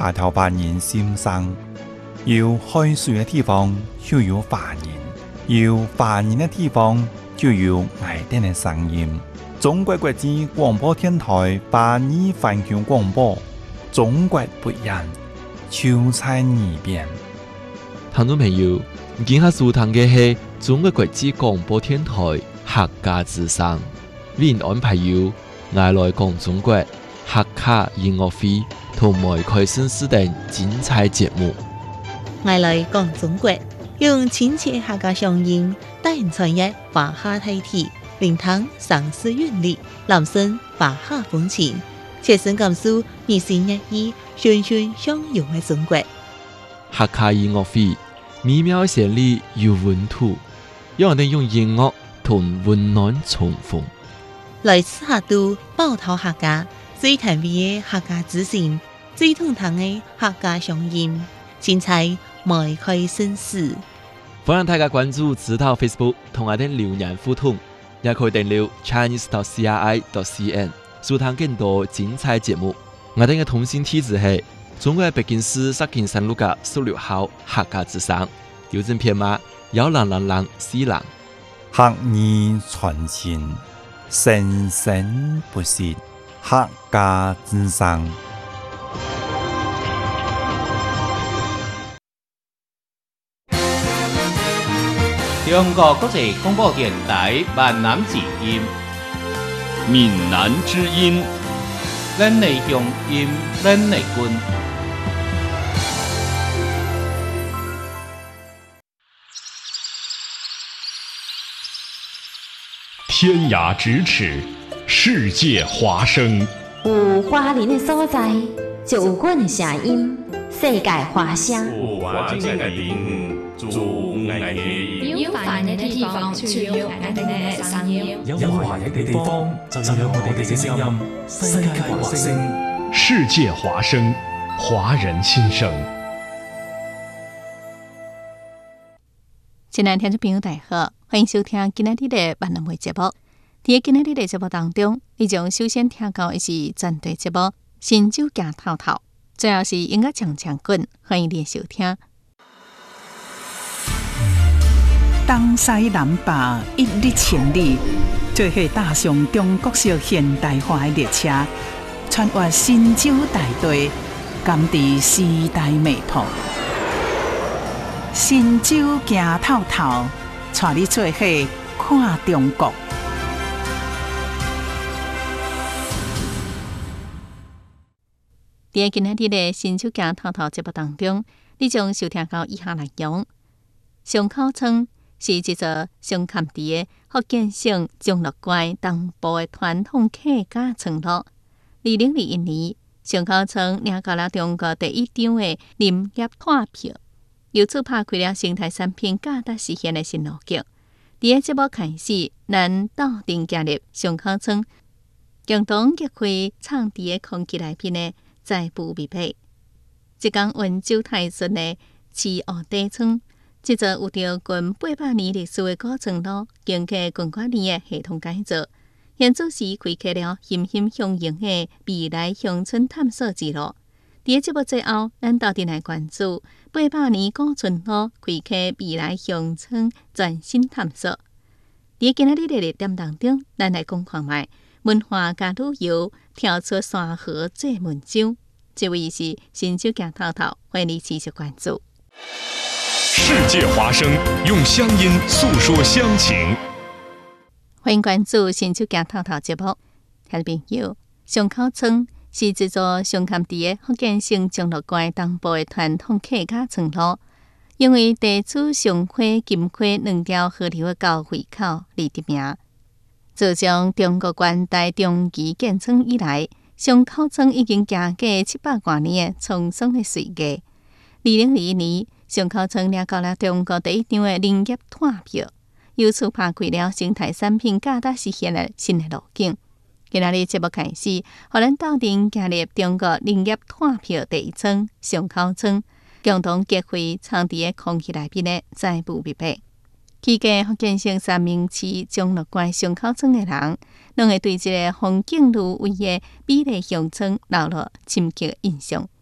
华侨华人心上。有海水的地方就有华人，有华人的地方就有爱丁的声音。中国国际广播电台华语环球广播，中国不一样，就在耳边。 听众朋友，今下收听的是中国国际广播电台客家之声，为您安排有爱来讲中国客家音乐会同埋开心事等精彩节目。 爱来讲中国，用亲切客家乡音带人传阅华夏大体，聆听上世韵律，揽声华夏风情，切身感受日新月异、循循相融的中国。 客家音乐会美妙旋律有温度，让我哋用音乐同温暖重逢。 来自客都宝岛客家，最甜美的客家之声，最通透的客家乡音，精彩迈开新事。 欢迎大家关注指导 Facebook 同我哋留言互动，也可以订阅 chinese.cri.cn 收聽更多精彩節目。我哋嘅通訊地址係中國北京市石景山路嘅16號客家之聲，郵政編碼10004。 客語傳情，生生不息，客家之聲。 中國國際廣播電台閩南之音， 閩南之音， 咱的鄉音，咱的根。 天涯咫尺，世界華聲。 有華人的所在，就有阮的聲音，世界華聲。 有華人的地方，就有愛的音。 有華人的地方，就有愛的聲音。 有華人的地方，就有我哋嘅聲音。世界華聲， 世界華聲，華人心聲。 親愛的聽眾朋友，大家好，歡迎收聽今日的閩南話節目。在今日的節目當中，你將首先聽到的是戰隊節目《新酒行透透》，最後是音樂唱唱滾，歡迎你收聽。 東西南北一日千里，做伙踏上中國式現代化的列車，穿越新酒大地，甘知時代脈搏。新酒行透透，帶你做伙看中國。在今日的新酒行透透節目當中，你將收聽到以下內容：上口村是一座上坎地的福建省中樂街東部的傳統客家村落。2021年，上口村領到了中國第一張的林業拓票，由此打開了生態產品價值實現的新路徑。在節目開始，咱鬥陣加入上口村，共同揭開藏在的空氣內面的在不必備。一間溫州太順的市河底村，這座有着近800年歷史的古村落，經過近幾年的系統改造，現做是開啟了欣欣向榮的未來鄉村探索之路。在節目最後，咱到底來關注800年古村落開啟未來鄉村全新探索。在今日的熱點當中，咱來講看賣文化加旅遊，跳出山河做文章。這位是新酒行透透，歡迎你持續關注。 世界華聲，用鄉音訴說鄉情。 歡迎關注新酒行透透節目。聽眾朋友，上口村是一座上坎地的福建省中樂街東部的傳統客家村落，因為地處上花、金花兩條河流的交匯口而得名。自從中國元代中期建村以來，上口村已經行過700多年的滄桑的歲月。2021年，上口村領到了中國第一張的林業拓票，由此打開了生態產品價值實現的新的路徑。今日節目開始，互咱鬥陣加入中國林業拓票第一村上口村，共同揭開藏在空氣內面的在不必備。去過福建省三明市中樂街上口村的人，攏會對這個風景如畫的美麗鄉村留落深刻的印象。